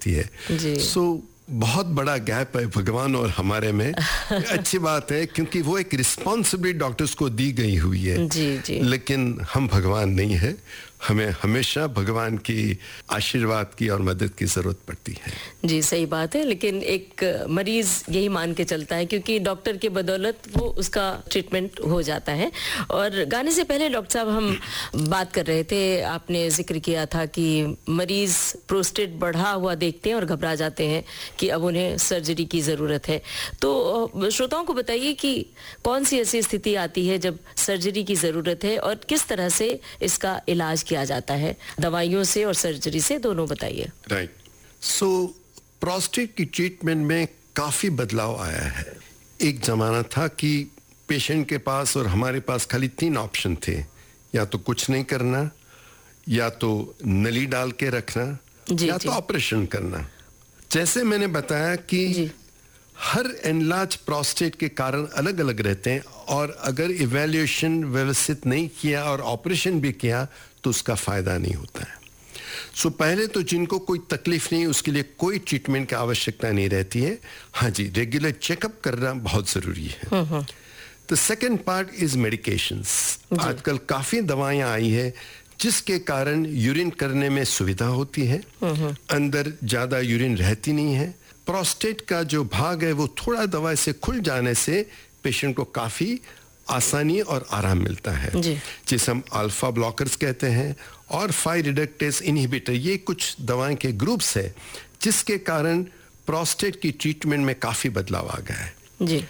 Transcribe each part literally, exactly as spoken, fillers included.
जाती है। सो so, बहुत बड़ा गैप है भगवान और हमारे में। अच्छी बात है क्योंकि वो एक रिस्पॉन्सिबिलिटी डॉक्टर्स को दी गई हुई है। जी, जी। लेकिन हम भगवान नहीं है, हमें हमेशा भगवान की आशीर्वाद की और मदद की जरूरत पड़ती है। जी सही बात है, लेकिन एक मरीज यही मान के चलता है क्योंकि डॉक्टर के बदौलत वो उसका ट्रीटमेंट हो जाता है। और गाने से पहले डॉक्टर साहब हम बात कर रहे थे, आपने जिक्र किया था कि मरीज प्रोस्टेट बढ़ा हुआ देखते हैं और घबरा जाते हैं कि अब उन्हें सर्जरी की ज़रूरत है। तो श्रोताओं को बताइए कि कौन सी ऐसी स्थिति आती है जब सर्जरी की ज़रूरत है और किस तरह से इसका इलाज किया जाता है, दवाइयों से और सर्जरी से, दोनों बताइए। राइट। सो प्रोस्टेट की ट्रीटमेंट में काफ़ी बदलाव आया है। एक ज़माना था कि पेशेंट के पास और हमारे पास खाली तीन ऑप्शन थे, या तो कुछ नहीं करना, या तो नली डाल के रखना, या तो ऑपरेशन करना। जैसे मैंने बताया कि हर एनलार्ज प्रोस्टेट के कारण अलग अलग रहते हैं और अगर इवैल्यूएशन व्यवस्थित नहीं किया और ऑपरेशन भी किया तो उसका फायदा नहीं होता है। सो so, पहले तो जिनको कोई तकलीफ नहीं उसके लिए कोई ट्रीटमेंट की आवश्यकता नहीं रहती है। हाँ जी, रेगुलर चेकअप करना बहुत जरूरी है। The second part is medications. आजकल काफी दवाइयां आई है जिसके कारण यूरिन करने में सुविधा होती है, अंदर ज्यादा यूरिन रहती नहीं है। प्रोस्टेट का जो भाग है वो थोड़ा दवाई से खुल जाने से पेशेंट को काफी आसानी और आराम मिलता है, जिसे हम अल्फा ब्लॉकर्स कहते हैं और फाइव रिडक्टेज इनहिबिटर। ये कुछ दवाएं के ग्रुप्स है जिसके कारण प्रोस्टेट की ट्रीटमेंट में काफी बदलाव आ गया है। जी।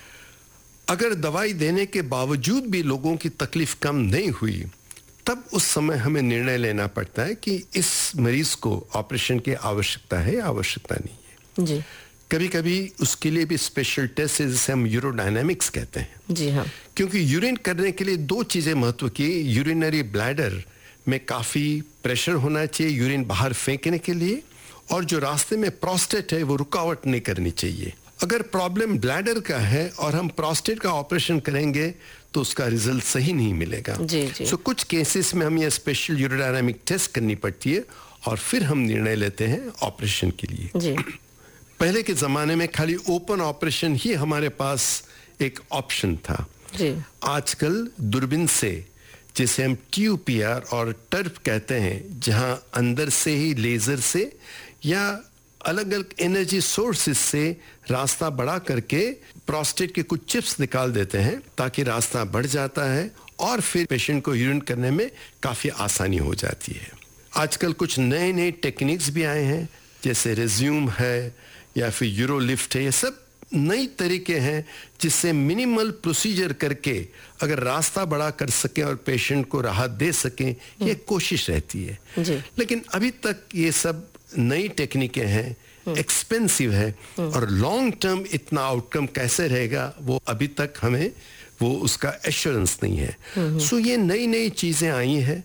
अगर दवाई देने के बावजूद भी लोगों की तकलीफ कम नहीं हुई तब उस समय हमें निर्णय लेना पड़ता है कि इस मरीज को ऑपरेशन की आवश्यकता है या आवश्यकता नहीं है। जी। कभी कभी उसके लिए भी स्पेशल टेस्ट है जिसे हम यूरोडायनामिक्स कहते हैं। जी हाँ। क्योंकि यूरिन करने के लिए दो चीजें महत्व की, यूरिनरी ब्लैडर में काफी प्रेशर होना चाहिए यूरिन बाहर फेंकने के लिए, और जो रास्ते में प्रोस्टेट है वो रुकावट नहीं करनी चाहिए। अगर प्रॉब्लम ब्लैडर का है और हम प्रोस्टेट का ऑपरेशन करेंगे तो उसका रिजल्ट सही नहीं मिलेगा। जी, जी। सो कुछ केसेस में हमें स्पेशल यूरोडायनामिक टेस्ट करनी पड़ती है और फिर हम निर्णय लेते हैं ऑपरेशन के लिए। जी। पहले के जमाने में खाली ओपन ऑपरेशन ही हमारे पास एक ऑप्शन था। जी। आजकल दूरबीन से, जिसे हम ट्यूपीआर और टर्प कहते हैं, जहां अंदर से ही लेजर से या अलग अलग एनर्जी सोर्सेस से रास्ता बड़ा करके प्रोस्टेट के कुछ चिप्स निकाल देते हैं ताकि रास्ता बढ़ जाता है और फिर पेशेंट को यूरिन करने में काफी आसानी हो जाती है। आजकल कुछ नए नए टेक्निक्स भी आए हैं जैसे रेज्यूम है या फिर यूरोलिफ्ट है। ये सब नई तरीके हैं जिससे मिनिमल प्रोसीजर करके अगर रास्ता बड़ा कर सकें और पेशेंट को राहत दे सकें, ये कोशिश रहती है। जी। लेकिन अभी तक ये सब नई टेक्निकें हैं, एक्सपेंसिव है और लॉन्ग टर्म इतना आउटकम कैसे रहेगा वो अभी तक हमें वो उसका एश्योरेंस नहीं है। सो ये नई नई चीजें आई हैं,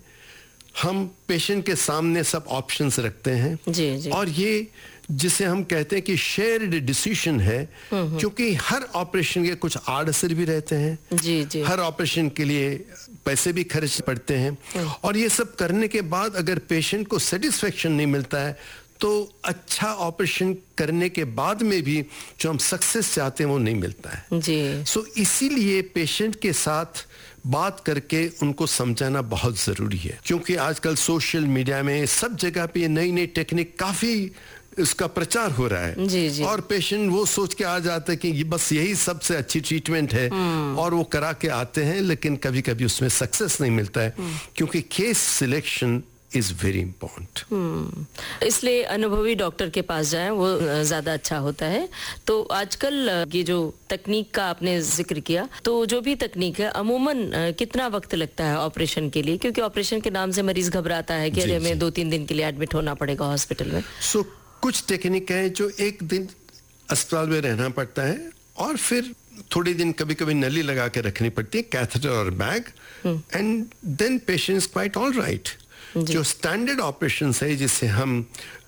हम पेशेंट के सामने सब ऑप्शंस रखते हैं। जी, जी। और ये जिसे हम कहते हैं कि शेयर्ड डिसीजन है, क्योंकि हर ऑपरेशन के कुछ आड़ असर भी रहते हैं। जी, जी। हर ऑपरेशन के लिए पैसे भी खर्च पड़ते हैं और ये सब करने के बाद अगर पेशेंट को सेटिस्फेक्शन नहीं मिलता है तो अच्छा ऑपरेशन करने के बाद में भी जो हम सक्सेस चाहते हैं वो नहीं मिलता है। जी। सो इसीलिए पेशेंट के साथ बात करके उनको समझाना बहुत जरूरी है, क्योंकि आजकल सोशल मीडिया में सब जगह पे नई नई टेक्निक काफी इसका प्रचार हो रहा है। जी, जी। और पेशेंट वो सोच के आ जाते हैं कि ये बस यही सबसे अच्छी ट्रीटमेंट है और वो करा के आते हैं, लेकिन कभी कभी उसमें सक्सेस नहीं मिलता है क्योंकि case selection is very important. इसलिए अनुभवी डॉक्टर के पास जाएं, वो ज्यादा अच्छा होता है। तो आजकल ये जो तकनीक का आपने जिक्र किया, तो जो भी तकनीक है अमूमन कितना वक्त लगता है ऑपरेशन के लिए? क्योंकि ऑपरेशन के नाम से मरीज घबराता है कि अरे हमें दो तीन दिन के लिए एडमिट होना पड़ेगा हॉस्पिटल में। सो so, कुछ टेक्निक है जो एक दिन अस्पताल में रहना पड़ता है और फिर थोड़ी दिन कभी कभी नली लगा के रखनी पड़ती है, कैथेटर और bag, and then patient is quite all right. जो स्टैंडर्ड ऑपरेशन है जिसे हम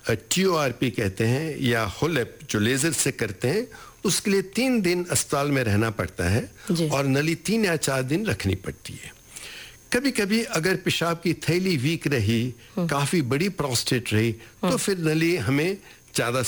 टीओआरपी कहते हैं या होलेप जो लेजर से करते हैं, उसके लिए तीन दिन अस्पताल में रहना पड़ता है और नली तीन या चार दिन रखनी पड़ती है। कभी कभी अगर पेशाब की थैली वीक रही, काफी बड़ी प्रोस्टेट रही, तो फिर नली हमें ज्यादा